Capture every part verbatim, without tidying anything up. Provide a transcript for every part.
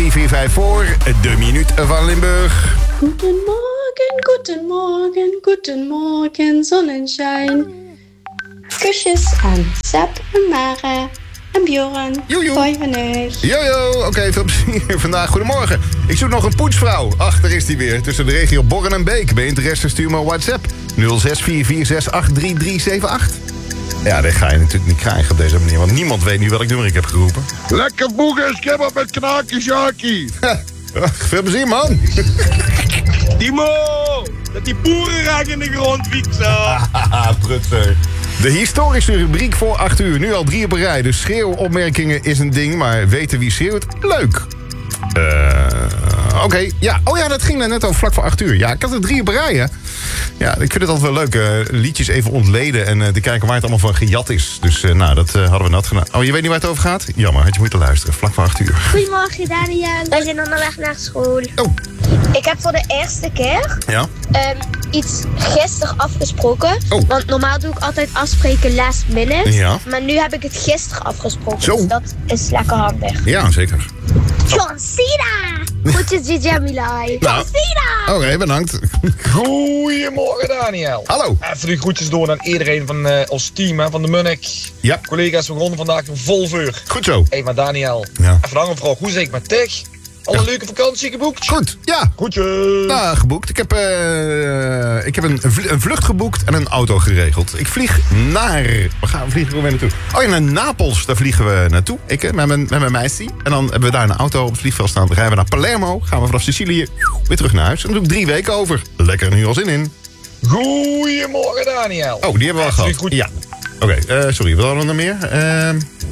drie vier vijf voor de minuut van Limburg. Goedemorgen, goedemorgen, goedemorgen, Sonnenschein. Kusjes aan Seb en Mara en Bjorn. Hoi vanuit. Jojo, oké, okay, veel plezier vandaag. Goedemorgen. Ik zoek nog een poetsvrouw. Ach, daar is die weer. Tussen de regio Borren en Beek. Ben je interesse, stuur me WhatsApp. nul zes vier vier zes acht drie drie zeven acht. Ja, dat ga je natuurlijk niet krijgen op deze manier. Want niemand weet nu welk nummer ik heb geroepen. Lekker boegen, kebab met knaakje, Sjaki. Veel plezier, man. Timo, dat die boerenrijk in de grond fietsen. Haha, prutser. De historische rubriek voor acht uur. Nu al drie op een rij. Dus schreeuwopmerkingen is een ding, maar weten wie schreeuwt? Leuk. Eh... Uh, Oké, okay. ja. Oh ja, dat ging net over vlak voor acht uur. Ja, ik had er drie op een rij, hè. Ja, ik vind het altijd wel leuk. Uh, liedjes even ontleden en uh, te kijken waar het allemaal van gejat is. Dus uh, nou, dat uh, hadden we nat gedaan. Oh, je weet niet waar het over gaat? Jammer, had je moeten luisteren. Vlak voor acht uur. Goedemorgen, Daniel. Wij zijn onderweg naar school. Oh. Ik heb voor de eerste keer ja? um, iets gisteren afgesproken. Oh. Want normaal doe ik altijd afspreken last minute. Ja. Maar nu heb ik het gisteren afgesproken. Zo. Dus dat is lekker handig. Ja, zeker. John Cena! Goedjes, Jamilai. Nou, John Cena! Oké, okay, bedankt. Goedemorgen, Daniel. Hallo. Even de groetjes door naar iedereen van uh, ons team, hè, van de Munnik. Ja. Collega's, we begonnen vandaag vol vuur. Goed zo. Hé, hey, maar Daniel, ja. even een vraag. Hoe zit ik met Tig? Al een ja. leuke vakantie geboekt? Goed, ja. Goedje. Nou, geboekt. Ik heb, uh, ik heb een, een vlucht geboekt en een auto geregeld. Ik vlieg naar... Waar gaan we vliegen? Waar we naartoe? Oh ja, naar Napels. Daar vliegen we naartoe. Ik met mijn, met mijn meisje. En dan hebben we daar een auto op het vliegveld staan. Dan rijden we naar Palermo. Gaan we vanaf Sicilië weer terug naar huis. En dan doe ik drie weken over. Lekker, nu al zin in. Goedemorgen, Daniel. Oh, die hebben we al gehad. Goed. Ja. Oké, okay, uh, sorry. Wat hadden we nog meer? Uh...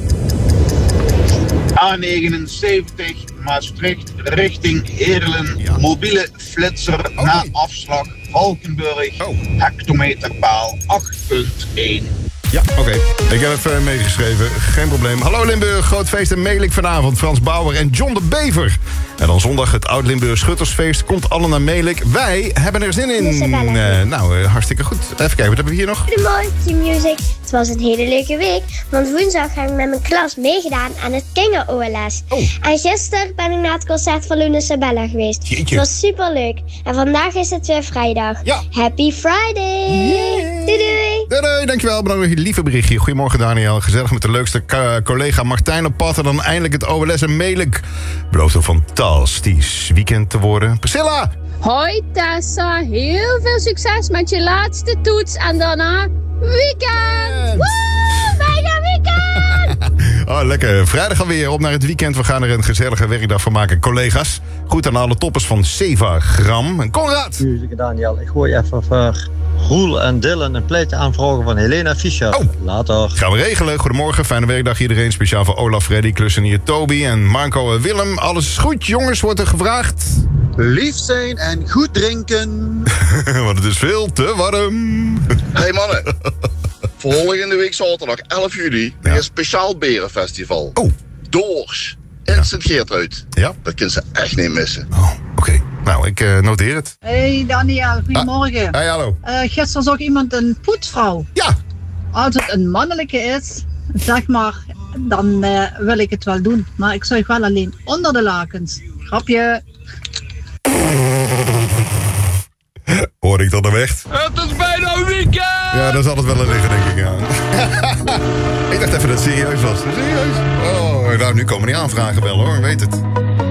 A negenenzeventig Maastricht richting Heerlen. Ja. Mobiele flitser okay. na afslag Valkenburg. Oh. Hectometerpaal acht punt één. Ja, oké. Okay. Ik heb even meegeschreven. Geen probleem. Hallo Limburg, groot feest in Melik vanavond. Frans Bauer en John de Bever. En dan zondag het Oud-Limburg Schuttersfeest. Komt alle naar Melik. Wij hebben er zin in. Uh, nou, uh, hartstikke goed. Even kijken, wat hebben we hier nog? Goedemorgen, Team Music. Het was een hele leuke week. Want woensdag heb ik met mijn klas meegedaan aan het Kinger-O L S. Oh. En gisteren ben ik naar het concert van Luna Sabella geweest. Jeetje. Het was super leuk. En vandaag is het weer vrijdag. Ja. Happy Friday. Yeah. Doei doei. Doei doei, dankjewel. Bedankt voor je lieve berichtje. Goedemorgen Daniel. Gezellig met de leukste k- collega Martijn op pad. En dan eindelijk het O L S en Melik. Belooft een fantastisch weekend te worden. Priscilla! Hoi Tessa, heel veel succes met je laatste toets en daarna weekend! Woe, bijna weekend! Oh, lekker. Vrijdag alweer op naar het weekend. We gaan er een gezellige werkdag van maken, collega's. Goed aan alle toppers van Seva Gram en Konrad. Music Daniel, ik gooi even voor Roel en Dylan een pleitje aanvragen van Helena Fischer. Oh. Later. Gaan we regelen. Goedemorgen, fijne werkdag iedereen. Speciaal voor Olaf, Freddy, klussenier Toby en Marco en Willem. Alles is goed, jongens, wordt er gevraagd. Lief zijn en goed drinken. Want het is veel te warm. Hey mannen, volgende week zaterdag elf juli weer ja. een speciaal berenfestival. Oh. Doors. In ja. Sint-Geertruid. Ja. Dat kunnen ze echt niet missen. Oh, oké. Okay. Nou, ik uh, noteer het. Hey Daniel, goedemorgen. Ah. Hey, hallo. Uh, gisteren zag iemand een poetsvrouw. Ja. Als het een mannelijke is, zeg maar, dan uh, wil ik het wel doen. Maar ik zorg wel alleen onder de lakens. Grapje. Hoor ik dat hem echt? Het is bijna weekend! Ja, daar zal het wel in liggen, denk ik. Ja. Ik dacht even dat het serieus was. Serieus? Oh, nou, nu komen die aanvragen wel, hoor. Ik weet het.